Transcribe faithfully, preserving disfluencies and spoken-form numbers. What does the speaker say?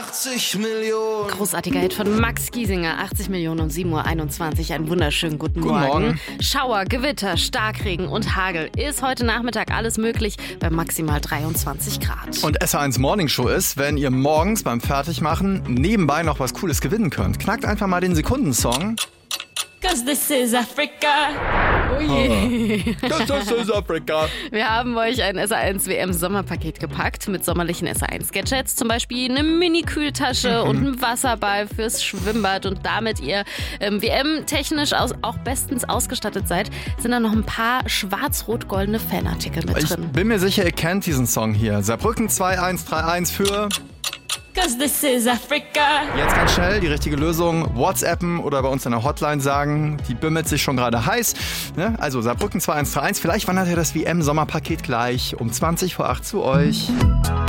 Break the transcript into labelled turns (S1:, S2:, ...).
S1: achtzig Millionen.
S2: Großartiger Hit von Max Giesinger, achtzig Millionen um sieben Uhr einundzwanzig. Einen wunderschönen guten,
S3: Guten
S2: Morgen.
S3: Morgen.
S2: Schauer, Gewitter, Starkregen und Hagel ist heute Nachmittag alles möglich bei maximal dreiundzwanzig Grad.
S3: Und S A eins Morning Show ist, wenn ihr morgens beim Fertigmachen nebenbei noch was Cooles gewinnen könnt. Knackt einfach mal den Sekundensong.
S4: Cause this is Africa.
S2: Oh je.
S3: Das ist Afrika.
S2: Wir haben euch ein S A eins W M-Sommerpaket gepackt mit sommerlichen S A eins Gadgets, zum Beispiel eine Mini-Kühltasche
S3: Mhm.
S2: und einen Wasserball fürs Schwimmbad. Und damit ihr ähm, W M-technisch aus, auch bestens ausgestattet seid, sind da noch ein paar schwarz-rot-goldene Fanartikel mit
S3: Ich
S2: drin.
S3: bin mir sicher, ihr kennt diesen Song hier. Saarbrücken zwei eins drei eins für...
S4: Cause this is Africa.
S3: Jetzt ganz schnell die richtige Lösung. WhatsAppen oder bei uns in der Hotline sagen, die bimmelt sich schon gerade heiß. Ne? Also Saarbrücken zwei eins drei eins. Vielleicht wandert ja das W M-Sommerpaket gleich um zwanzig vor acht zu euch.